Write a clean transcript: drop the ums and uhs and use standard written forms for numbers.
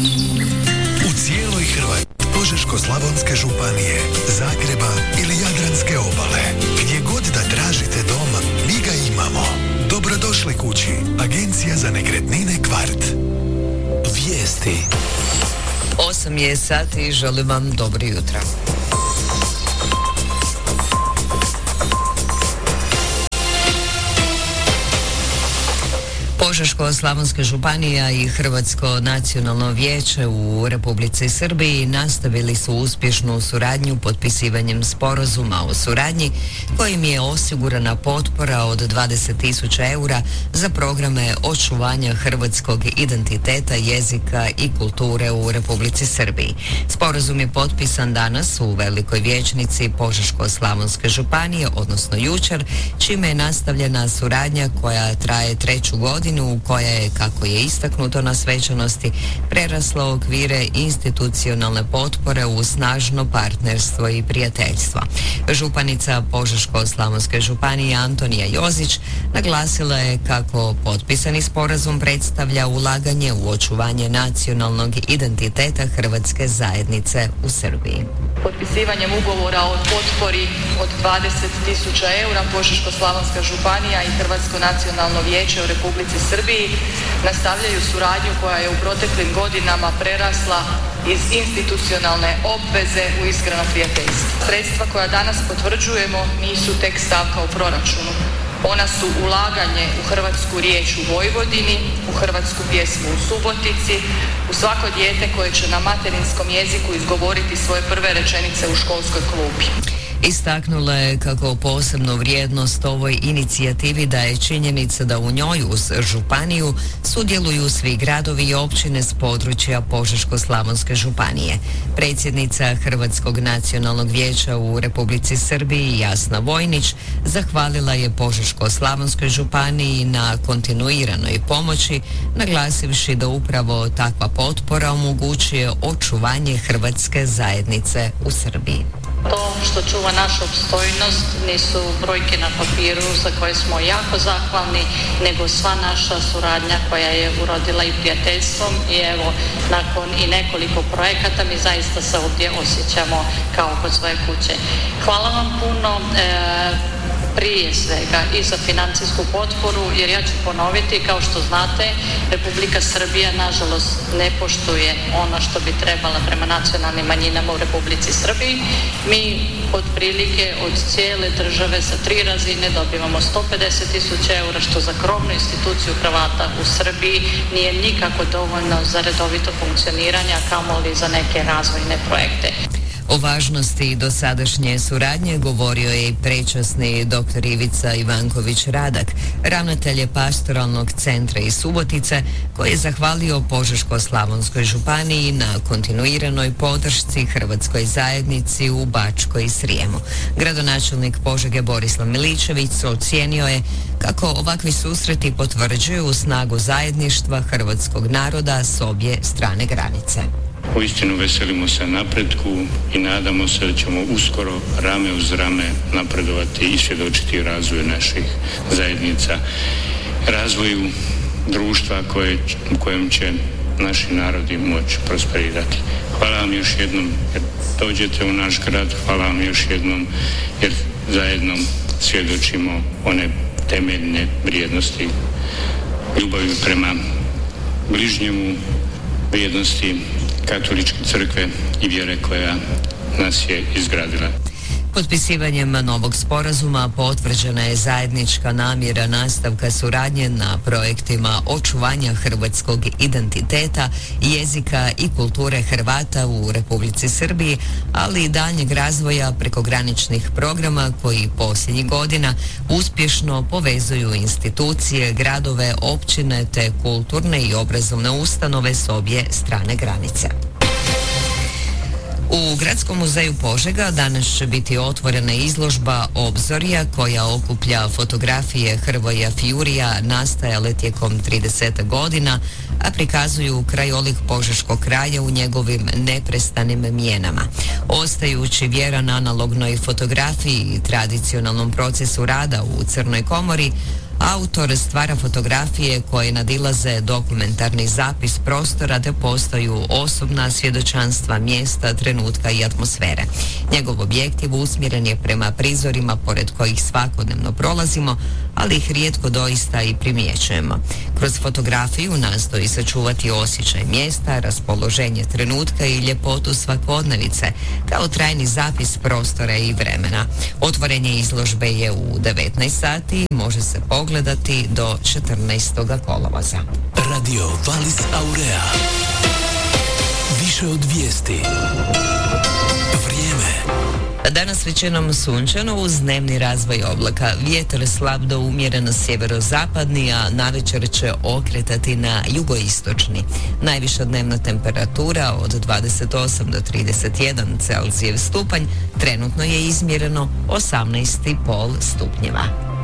U cijeloj Hrvatskoj, Požeško-slavonske županije, Zagreba ili Jadranske obale. Gdje god da tražite dom, mi ga imamo. Dobrodošli kući. Agencija za nekretnine Kvart. Vijesti. 8 je sati i želim vam dobro jutro. Požeško-slavonska županija i Hrvatsko nacionalno vijeće u Republici Srbiji nastavili su uspješnu suradnju potpisivanjem sporazuma o suradnji kojim je osigurana potpora od 20.000 eura za programe očuvanja hrvatskog identiteta, jezika i kulture u Republici Srbiji. Sporazum je potpisan danas u Velikoj vijećnici Požeško-slavonske županije, odnosno jučer, čime je nastavljena suradnja koja traje 3. godinu, koja je, kako je istaknuto na svečanosti, prerasla okvire institucionalne potpore u snažno partnerstvo i prijateljstvo. Županica Požeško-slavonske županije Antonija Jozić naglasila je kako potpisani sporazum predstavlja ulaganje u očuvanje nacionalnog identiteta hrvatske zajednice u Srbiji. Potpisivanjem ugovora o potpori od 20.000 eura Požeško-slavonska županija i Hrvatsko nacionalno vijeće u Republici Srbiji nastavljaju suradnju koja je u proteklim godinama prerasla iz institucionalne obveze u iskreno prijateljstvo. Sredstva koja danas potvrđujemo nisu tek stavka u proračunu. Ona su ulaganje u hrvatsku riječ u Vojvodini, u hrvatsku pjesmu u Subotici, u svako dijete koje će na materinskom jeziku izgovoriti svoje prve rečenice u školskoj klupi. Istaknula je kako posebnu vrijednost ovoj inicijativi daje činjenica da u njoj uz županiju sudjeluju svi gradovi i općine s područja Požeško-slavonske županije. Predsjednica Hrvatskog nacionalnog vijeća u Republici Srbiji Jasna Vojnić zahvalila je Požeško-slavonskoj županiji na kontinuiranoj pomoći, naglasivši da upravo takva potpora omogućuje očuvanje hrvatske zajednice u Srbiji. To što čuva našu opstojnost nisu brojke na papiru za koje smo jako zahvalni, nego sva naša suradnja koja je urodila i prijateljstvom i evo, nakon i nekoliko projekata mi zaista se ovdje osjećamo kao kod svoje kuće. Hvala vam puno. Prije svega i za financijsku potporu, jer ja ću ponoviti, kao što znate, Republika Srbija nažalost ne poštuje ono što bi trebala prema nacionalnim manjinama u Republici Srbiji. Mi otprilike od cijele države sa 3 razine dobivamo 150.000 eura, što za krovnu instituciju Hrvata u Srbiji nije nikako dovoljno za redovito funkcioniranje, a kamoli za neke razvojne projekte. O važnosti dosadašnje suradnje govorio je i prečasni dr. Ivica Ivanković-Radak, ravnatelj Pastoralnog centra iz Subotice, koji je zahvalio Požeško-slavonskoj županiji na kontinuiranoj podršci hrvatskoj zajednici u Bačkoj Srijemu. Gradonačelnik Požege Borislav Miličević ocijenio je kako ovakvi susreti potvrđuju snagu zajedništva hrvatskog naroda s obje strane granice. Uistinu veselimo se napretku i nadamo se da ćemo uskoro rame uz rame napredovati i svjedočiti razvoju naših zajednica, razvoju društva u kojem će naši narodi moći prosperirati. Hvala vam još jednom jer dođete u naš grad, hvala vam još jednom jer zajedno svjedočimo one temeljne vrijednosti ljubavi prema bližnjemu, vrijednosti Katoličke crkve i vjere koja nas je izgradila. Potpisivanjem novog sporazuma potvrđena je zajednička namjera nastavka suradnje na projektima očuvanja hrvatskog identiteta, jezika i kulture Hrvata u Republici Srbiji, ali i daljnjeg razvoja prekograničnih programa koji posljednjih godina uspješno povezuju institucije, gradove, općine te kulturne i obrazovne ustanove s obje strane granice. U Gradskom muzeju Požega danas će biti otvorena izložba Obzorja koja okuplja fotografije Hrvoja Fjurija nastajale tijekom 30 godina, a prikazuju krajolik Požeškog kraja u njegovim neprestanim mijenama. Ostajući vjeran analognoj fotografiji i tradicionalnom procesu rada u Crnoj komori, Autor stvara fotografije koje nadilaze dokumentarni zapis prostora te postaju osobna svjedočanstva mjesta, trenutka i atmosfere. Njegov objektiv usmjeren je prema prizorima pored kojih svakodnevno prolazimo, ali ih rijetko doista i primjećujemo. Kroz fotografiju nastoji sačuvati osjećaj mjesta, raspoloženje trenutka i ljepotu svakodnevice, kao trajni zapis prostora i vremena. Otvorenje izložbe je u 19 sati i može se pogledati do 14. kolovoza. Radio Valis Aurea. Više od vijesti. Vrijeme. Danas većinom sunčano uz dnevni razvoj oblaka. Vjetar slab do umjeren sjeverozapadni, a navečer će okretati na jugoistočni. Najviša dnevna temperatura od 28 do 31 Celzijev stupanj, trenutno je izmjereno 18,5 stupnjeva.